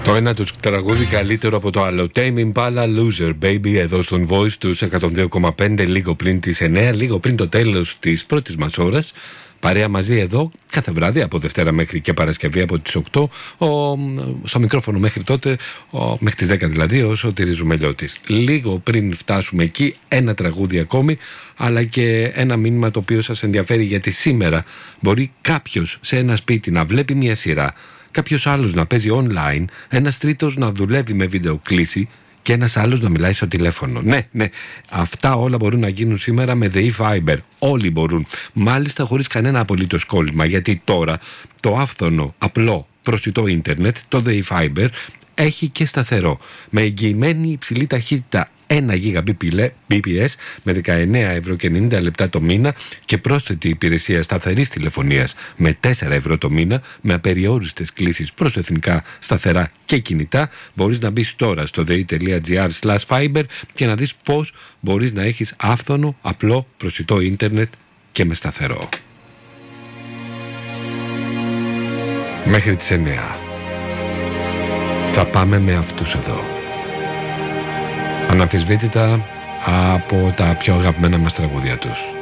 Το ένα τους τραγούδι καλύτερο από το άλλο. Tame Impala, Loser Baby, εδώ στον Voice τους 102,5, λίγο πριν τις 9, λίγο πριν το τέλος της πρώτης μας ώρας. Παρέα μαζί εδώ κάθε βράδυ από Δευτέρα μέχρι και Παρασκευή από τις 8, στο μικρόφωνο μέχρι τότε, μέχρι τις 10 δηλαδή, ο Σωτήρης Ζουμελιώτης. Λίγο πριν φτάσουμε εκεί, ένα τραγούδι ακόμη, αλλά και ένα μήνυμα το οποίο σας ενδιαφέρει, γιατί σήμερα μπορεί κάποιος σε ένα σπίτι να βλέπει μια σειρά, κάποιος άλλος να παίζει online, ένας τρίτος να δουλεύει με βιντεοκλήση και ένας άλλος να μιλάει στο τηλέφωνο. Ναι, αυτά όλα μπορούν να γίνουν σήμερα με The E-Fiber. Όλοι μπορούν. Μάλιστα χωρίς κανένα απολύτως κόλλημα, γιατί τώρα το άφθονο, απλό, προσιτό ίντερνετ, το The E-Fiber, έχει και σταθερό, με εγγυημένη υψηλή ταχύτητα 1 Gbps με 19,90 € το μήνα και πρόσθετη υπηρεσία σταθερής τηλεφωνίας με 4 € το μήνα, με απεριόριστες κλήσεις προς εθνικά σταθερά και κινητά. Μπορείς να μπεις τώρα στο dei.gr/fiber και να δεις πώς μπορείς να έχεις άφθονο, απλό, προσιτό ίντερνετ και με σταθερό. Μέχρι τις 9 θα πάμε με αυτούς εδώ. Αναμφισβήτητα από τα πιο αγαπημένα μας τραγούδια τους.